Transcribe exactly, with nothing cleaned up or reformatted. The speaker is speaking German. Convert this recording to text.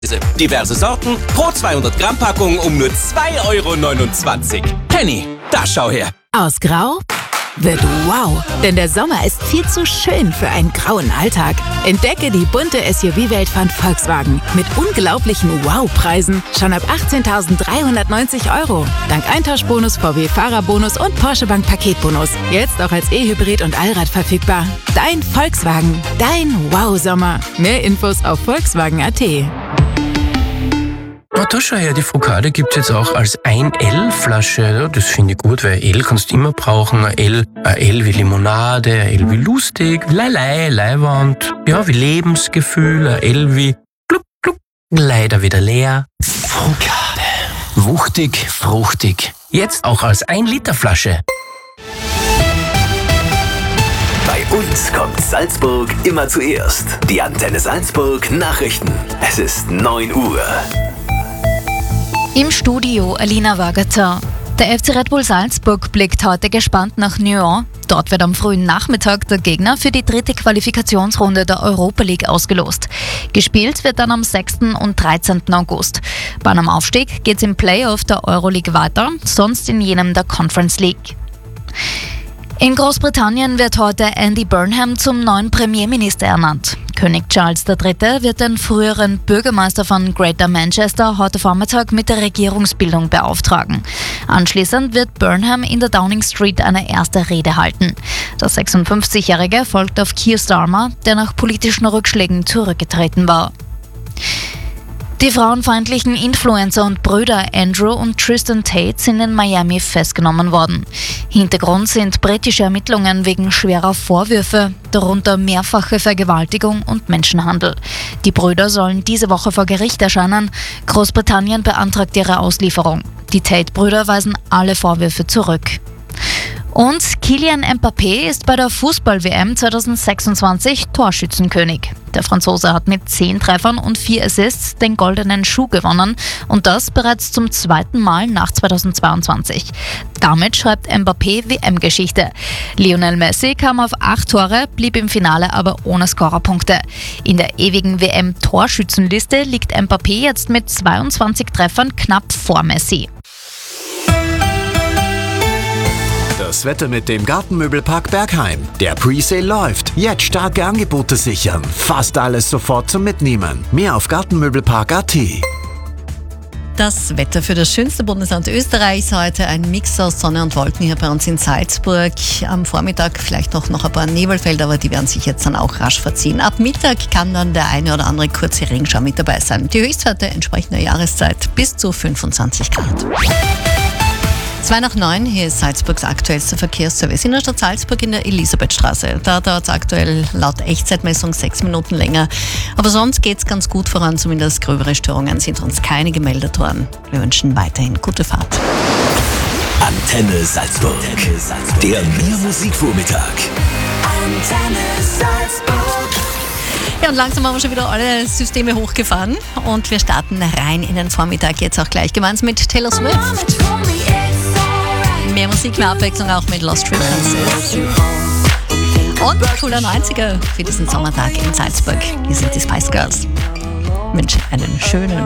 Diverse Sorten, pro zweihundert Gramm Packung um nur zwei Euro neunundzwanzig. Penny, da schau her. Aus Grau wird wow, denn der Sommer ist viel zu schön für einen grauen Alltag. Entdecke die bunte S U V-Welt von Volkswagen mit unglaublichen Wow-Preisen schon ab achtzehntausenddreihundertneunzig Euro. Dank Eintauschbonus, V W-Fahrerbonus und Porsche Bank Paketbonus. Jetzt auch als E-Hybrid und Allrad verfügbar. Dein Volkswagen, dein Wow-Sommer. Mehr Infos auf volkswagen punkt a t. Oh, da schau her, die Focaccia gibt's jetzt auch als ein L-Flasche. Ja, das finde ich gut, weil L kannst du immer brauchen. Ein L, ein L wie Limonade, ein L wie lustig, Leilei, Leiwand, ja, wie Lebensgefühl, ein L wie gluck, gluck, leider wieder leer. Focaccia. Wuchtig, fruchtig. Jetzt auch als ein Liter Flasche. Bei uns kommt Salzburg immer zuerst. Die Antenne Salzburg Nachrichten. Es ist neun Uhr. Im Studio Alina Wagater. Der F C Red Bull Salzburg blickt heute gespannt nach Nyon. Dort wird am frühen Nachmittag der Gegner für die dritte Qualifikationsrunde der Europa League ausgelost. Gespielt wird dann am sechsten und dreizehnten August. Bei einem Aufstieg geht's im Playoff der Euroleague weiter, sonst in jenem der Conference League. In Großbritannien wird heute Andy Burnham zum neuen Premierminister ernannt. König Charles der Dritte wird den früheren Bürgermeister von Greater Manchester heute Vormittag mit der Regierungsbildung beauftragen. Anschließend wird Burnham in der Downing Street eine erste Rede halten. Der sechsundfünfzigjährige folgt auf Keir Starmer, der nach politischen Rückschlägen zurückgetreten war. Die frauenfeindlichen Influencer und Brüder Andrew und Tristan Tate sind in Miami festgenommen worden. Hintergrund sind britische Ermittlungen wegen schwerer Vorwürfe, darunter mehrfache Vergewaltigung und Menschenhandel. Die Brüder sollen diese Woche vor Gericht erscheinen. Großbritannien beantragt ihre Auslieferung. Die Tate-Brüder weisen alle Vorwürfe zurück. Und Kylian Mbappé ist bei der Fußball-W M zweitausendsechsundzwanzig Torschützenkönig. Der Franzose hat mit zehn Treffern und vier Assists den goldenen Schuh gewonnen und das bereits zum zweiten Mal nach zweitausendzweiundzwanzig. Damit schreibt Mbappé W M-Geschichte. Lionel Messi kam auf acht Tore, blieb im Finale aber ohne Scorerpunkte. In der ewigen W M-Torschützenliste liegt Mbappé jetzt mit zweiundzwanzig Treffern knapp vor Messi. Das Wetter mit dem Gartenmöbelpark Bergheim. Der Presale läuft. Jetzt starke Angebote sichern. Fast alles sofort zum Mitnehmen. Mehr auf gartenmöbelpark punkt a t. Das Wetter für das schönste Bundesland Österreichs heute. Ein Mix aus Sonne und Wolken hier bei uns in Salzburg. Am Vormittag vielleicht noch, noch ein paar Nebelfelder, aber die werden sich jetzt dann auch rasch verziehen. Ab Mittag kann dann der eine oder andere kurze Regenschauer mit dabei sein. Die Höchstwerte entsprechend der Jahreszeit bis zu fünfundzwanzig Grad. Zwei nach neun, hier ist Salzburgs aktuellster Verkehrsservice in der Stadt Salzburg in der Elisabethstraße. Da dauert es aktuell laut Echtzeitmessung sechs Minuten länger. Aber sonst geht es ganz gut voran, zumindest gröbere Störungen sind uns keine gemeldet worden. Wir wünschen weiterhin gute Fahrt. Antenne Salzburg. Antenne Salzburg. Der Mehr-Musik-Vormittag. Antenne Salzburg. Ja, und langsam haben wir schon wieder alle Systeme hochgefahren und wir starten rein in den Vormittag jetzt auch gleich gemeinsam mit Taylor Swift. Mehr Musik, mehr Abwechslung auch mit Lost Frequencies. Und cooler neunziger für diesen Sommertag in Salzburg. Hier sind die Spice Girls. Ich wünsche einen schönen